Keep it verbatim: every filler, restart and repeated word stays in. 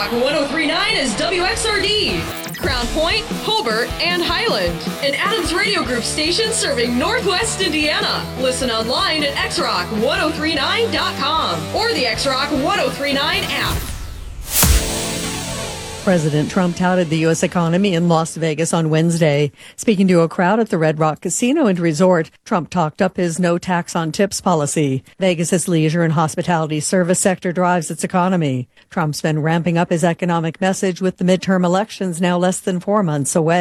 Rock one oh three point nine is W X R D, Crown Point, Hobart, and Highland. An Adams Radio Group station serving Northwest Indiana. Listen online at x rock ten thirty-nine dot com or the X Rock ten thirty-nine app. President Trump touted the U S economy in Las Vegas on Wednesday. Speaking to a crowd at the Red Rock Casino and Resort, Trump talked up his no tax on tips policy. Vegas's leisure and hospitality service sector drives its economy. Trump's been ramping up his economic message with the midterm elections now less than four months away.